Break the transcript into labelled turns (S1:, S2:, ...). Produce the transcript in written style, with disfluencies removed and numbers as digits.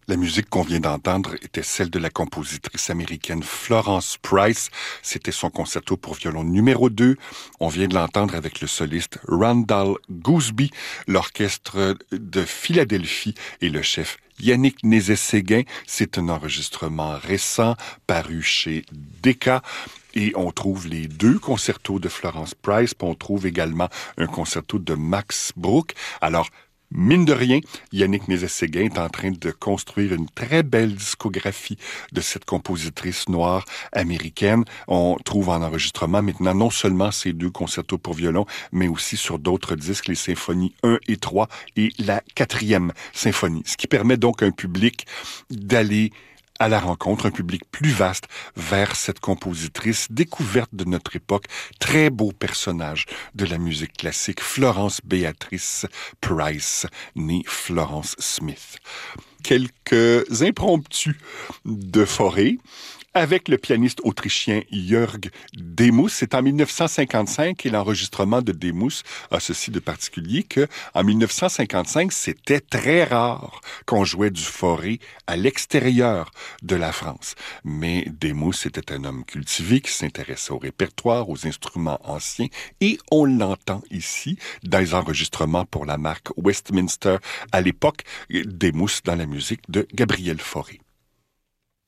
S1: La musique qu'on vient d'entendre était celle de la compositrice américaine Florence Price. C'était son concerto pour violon numéro 2. On vient de l'entendre avec le soliste Randall Gooseby, l'orchestre de Philadelphie et le chef Yannick Nézet-Séguin. C'est un enregistrement récent paru chez Decca. Et on trouve les deux concertos de Florence Price, puis on trouve également un concerto de Max Bruch. Alors, mine de rien, Yannick Nézet-Séguin est en train de construire une très belle discographie de cette compositrice noire américaine. On trouve en enregistrement maintenant non seulement ces deux concertos pour violon, mais aussi sur d'autres disques, les symphonies 1 et 3 et la 4e symphonie. Ce qui permet donc à un public d'aller à la rencontre, un public plus vaste vers cette compositrice découverte de notre époque, très beau personnage de la musique classique, Florence Béatrice Price, née Florence Smith. Quelques impromptus de Fauré avec le pianiste autrichien Jörg Demus. C'est en 1955 et l'enregistrement de Demus a ceci de particulier que en 1955, c'était très rare qu'on jouait du Fauré à l'extérieur de la France. Mais Demus était un homme cultivé qui s'intéressait au répertoire, aux instruments anciens et on l'entend ici dans les enregistrements pour la marque Westminster à l'époque, Demus dans la musique de Gabriel Fauré.